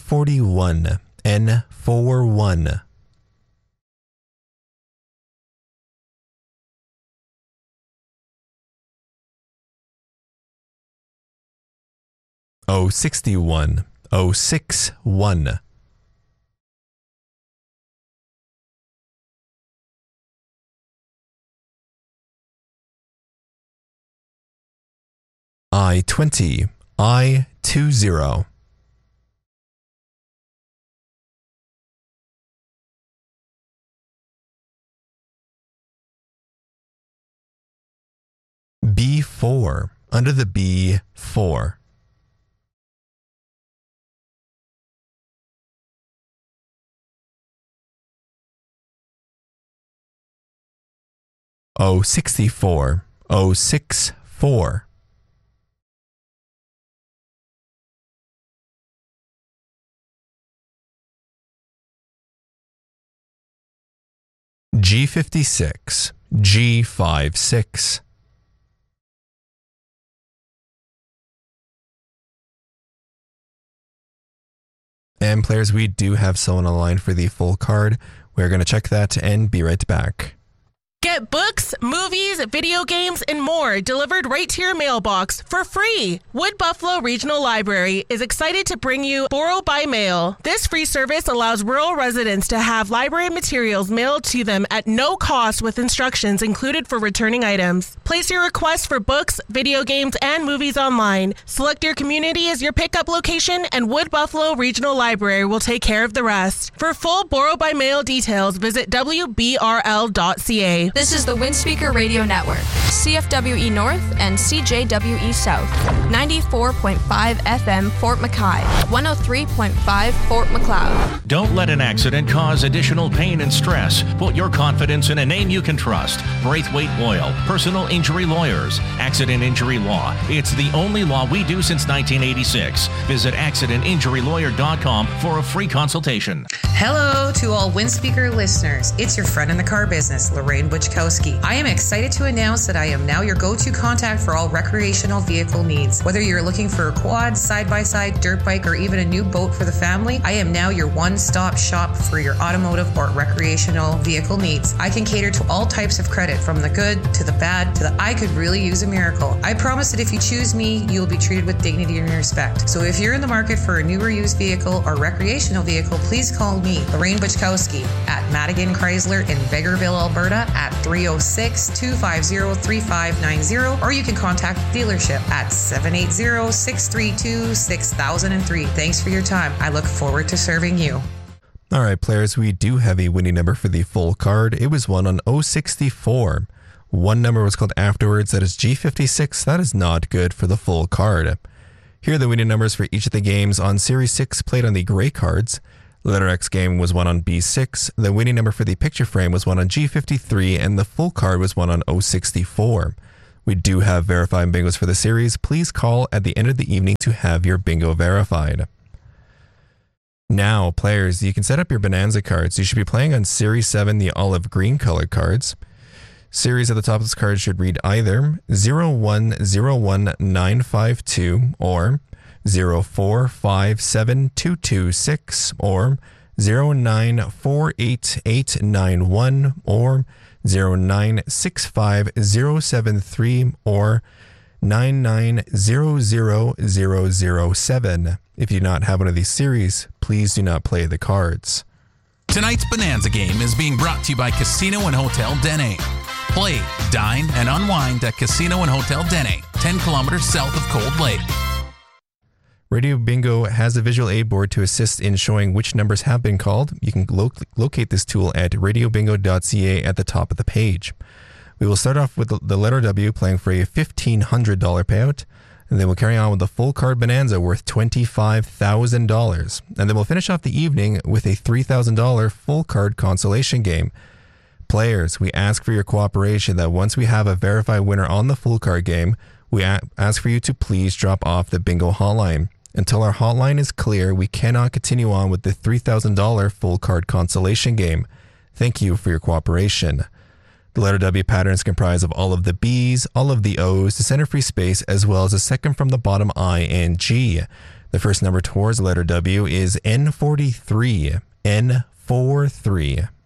N41. N41. O61. O61. I20. I20. B4. Under the B4. O64. O64. G56. G56. And players, we do have someone on the line for the full card. We're going to check that and be right back. Get books, movies, video games, and more delivered right to your mailbox for free. Wood Buffalo Regional Library is excited to bring you Borrow by Mail. This free service allows rural residents to have library materials mailed to them at no cost with instructions included for returning items. Place your request for books, video games, and movies online. Select your community as your pickup location, and Wood Buffalo Regional Library will take care of the rest. For full Borrow by Mail details, visit WBRL.ca. This is the Windspeaker Radio Network, CFWE North and CJWE South, 94.5 FM Fort McKay, 103.5 Fort McLeod. Don't let an accident cause additional pain and stress. Put your confidence in a name you can trust. Braithwaite Loyal, Personal Injury Lawyers, Accident Injury Law. It's the only law we do since 1986. Visit accidentinjurylawyer.com for a free consultation. Hello to all Windspeaker listeners. It's your friend in the car business, Lorraine Butchkowski. I am excited to announce that I am now your go-to contact for all recreational vehicle needs. Whether you're looking for a quad, side-by-side, dirt bike, or even a new boat for the family, I am now your one-stop shop for your automotive or recreational vehicle needs. I can cater to all types of credit, from the good to the bad to the I could really use a miracle. I promise that if you choose me, you will be treated with dignity and respect. So if you're in the market for a new or used vehicle or recreational vehicle, please call me, Lorraine Butchkowski, at Madigan Chrysler in Vegreville, Alberta at 306-250-3590, or you can contact the dealership at 780-632-6003. Thanks for your time. I look forward to serving you. All right, players, we do have a winning number for the full card. It was won on 064. One number was called afterwards. That is G56. That is not good for the full card. Here are the winning numbers for each of the games on Series 6 played on the gray cards. The letter X game was won on B6. The winning number for the picture frame was won on G53, and the full card was won on 064. We do have verified bingos for the series. Please call at the end of the evening to have your bingo verified. Now, players, you can set up your Bonanza cards. You should be playing on Series 7, the olive green colored cards. Series at the top of this card should read either 0101952 or 0457226 or 0948891 or 0965073 or 9900007. If you do not have one of these series, please do not play the cards. Tonight's Bonanza game is being brought to you by Casino and Hotel Dene. Play, dine, and unwind at Casino and Hotel Dene, 10 kilometers south of Cold Lake. Radio Bingo has a visual aid board to assist in showing which numbers have been called. You can locate this tool at radiobingo.ca at the top of the page. We will start off with the letter W, playing for a $1,500 payout, and then we'll carry on with the full card Bonanza worth $25,000. And then we'll finish off the evening with a $3,000 full card consolation game. Players, we ask for your cooperation that once we have a verified winner on the full card game, we ask for you to please drop off the bingo hotline. Until our hotline is clear, we cannot continue on with the $3,000 full card consolation game. Thank you for your cooperation. The letter W pattern is comprised of all of the B's, all of the O's, the center free space, as well as the second from the bottom I and G. The first number towards the letter W is N43. N43.